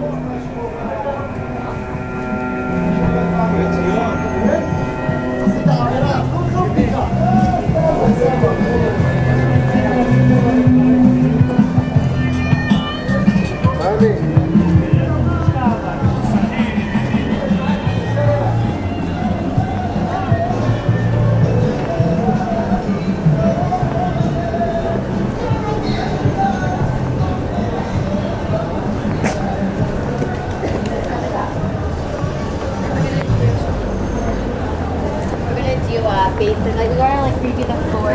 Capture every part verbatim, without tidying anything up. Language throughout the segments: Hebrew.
Basically, like we gotta like redo the floor.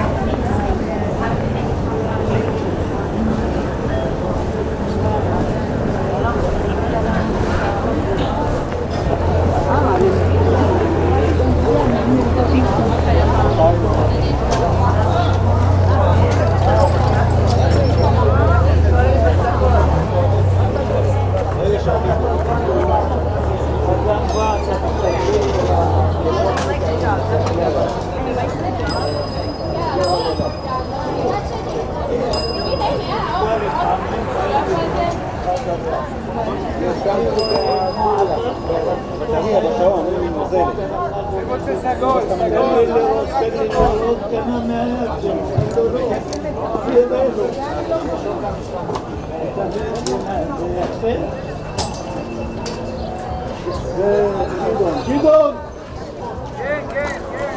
גדעון! כן, כן, כן.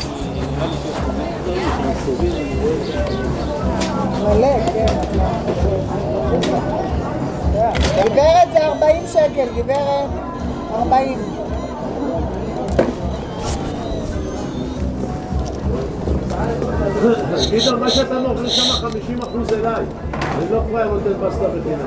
מלא, כן. גברת זה ארבעים שקל, גברת. ארבעים. גדעון, מה שאתה נוכל שם חמישים אחוז אליי. אני לא פרייר נותן בסטה בדינה.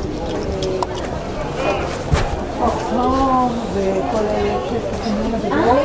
וכל אלה שקטנים